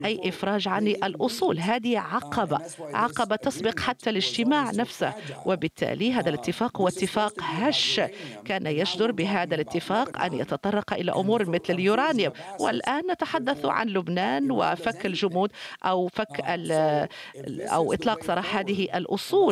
أي إفراج عن الأصول. هذه عقبة تسبق حتى الاجتماع نفسه، وبالتالي هذا الاتفاق هو اتفاق هش. كان يجدر بهذا الاتفاق أن يتطرق إلى أمور مثل اليورانيوم، والآن نتحدث عن لبنان وفك الجمود، أو فك أو إطلاق سراح هذه الأصول.